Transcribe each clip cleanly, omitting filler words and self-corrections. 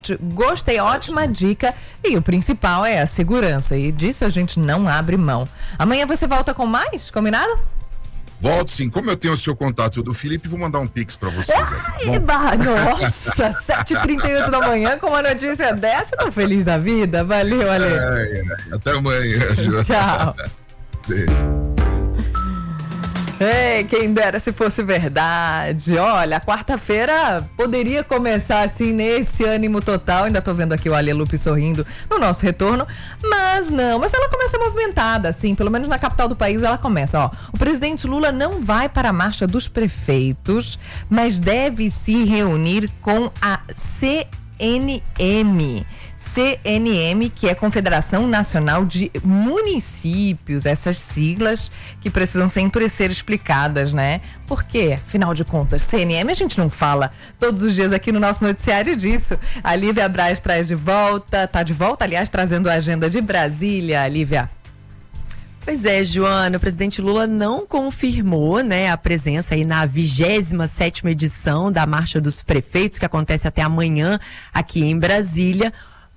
Gostei, ótima dica. E o principal é a segurança. E disso a gente não abre mão. Amanhã você volta com mais? Combinado? Volto sim. Como eu tenho o seu contato do Felipe, vou mandar um pix pra vocês. Nossa, 7h38 da manhã com uma notícia dessa. Tô feliz da vida. Valeu, Ale. Até amanhã. Tchau. Beijo. Ei, quem dera se fosse verdade. Olha, a quarta-feira poderia começar assim nesse ânimo total. Ainda tô vendo aqui o Ale Lupe sorrindo no nosso retorno, mas não. Mas ela começa movimentada, assim, pelo menos na capital do país ela começa, ó. O presidente Lula não vai para a marcha dos prefeitos, mas deve se reunir com a CNM, que é Confederação Nacional de Municípios, essas siglas que precisam sempre ser explicadas, né? Por quê? Afinal de contas, CNM a gente não fala todos os dias aqui no nosso noticiário disso. A Lívia Braz traz de volta, tá de volta, aliás, trazendo a agenda de Brasília, Lívia. Pois é, Joana, o presidente Lula não confirmou, né, a presença aí na 27ª edição da Marcha dos Prefeitos, que acontece até amanhã aqui em Brasília.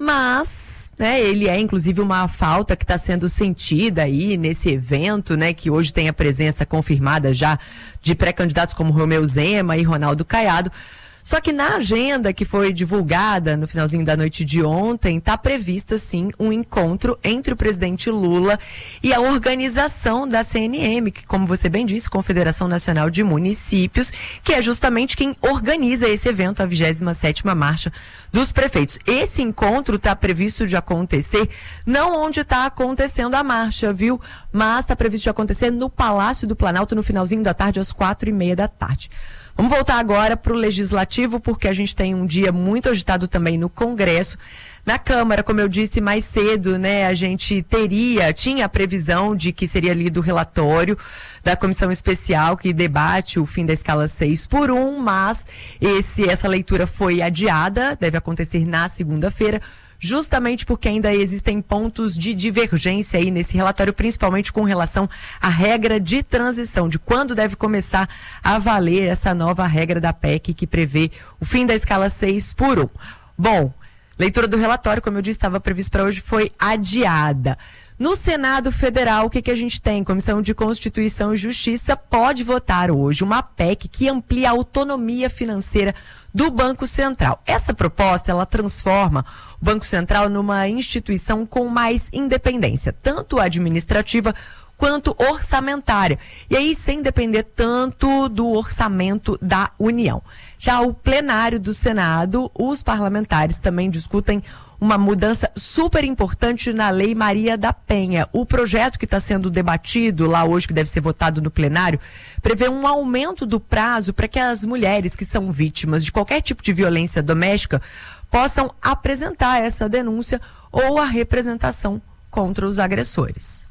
Mas, né, ele é inclusive uma falta que está sendo sentida aí nesse evento, né, que hoje tem a presença confirmada já de pré-candidatos como Romeu Zema e Ronaldo Caiado. Só que na agenda que foi divulgada no finalzinho da noite de ontem, está prevista sim um encontro entre o presidente Lula e a organização da CNM, que, como você bem disse, Confederação Nacional de Municípios, que é justamente quem organiza esse evento, a 27ª Marcha dos Prefeitos. Esse encontro está previsto de acontecer não onde está acontecendo a marcha, viu? Mas está previsto de acontecer no Palácio do Planalto no finalzinho da tarde, às 4h30 da tarde. Vamos voltar agora para o Legislativo, porque a gente tem um dia muito agitado também no Congresso. Na Câmara, como eu disse mais cedo, né, a gente tinha a previsão de que seria lido o relatório da Comissão Especial que debate o fim da escala 6x1, mas essa leitura foi adiada, deve acontecer na segunda-feira, justamente porque ainda existem pontos de divergência aí nesse relatório, principalmente com relação à regra de transição, de quando deve começar a valer essa nova regra da PEC que prevê o fim da escala 6x1. Bom, leitura do relatório, como eu disse, estava previsto para hoje, foi adiada. No Senado Federal, o que a gente tem? Comissão de Constituição e Justiça pode votar hoje uma PEC que amplia a autonomia financeira do Banco Central. Essa proposta, ela transforma o Banco Central numa instituição com mais independência, tanto administrativa quanto orçamentária. E aí, sem depender tanto do orçamento da União. Já o plenário do Senado, os parlamentares também discutem uma mudança super importante na Lei Maria da Penha. O projeto que está sendo debatido lá hoje, que deve ser votado no plenário, prevê um aumento do prazo para que as mulheres que são vítimas de qualquer tipo de violência doméstica possam apresentar essa denúncia ou a representação contra os agressores.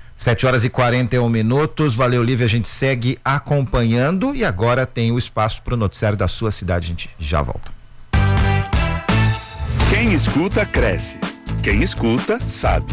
7h41. Valeu, Lívia. A gente segue acompanhando e agora tem o espaço para o noticiário da sua cidade. A gente já volta. Quem escuta, cresce. Quem escuta, sabe.